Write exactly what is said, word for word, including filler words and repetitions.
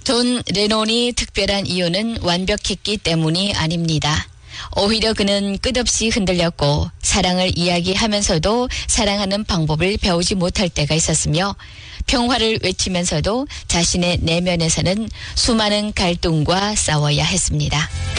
존 레논이 특별한 이유는 완벽했기 때문이 아닙니다. 오히려 그는 끝없이 흔들렸고 사랑을 이야기하면서도 사랑하는 방법을 배우지 못할 때가 있었으며 평화를 외치면서도 자신의 내면에서는 수많은 갈등과 싸워야 했습니다.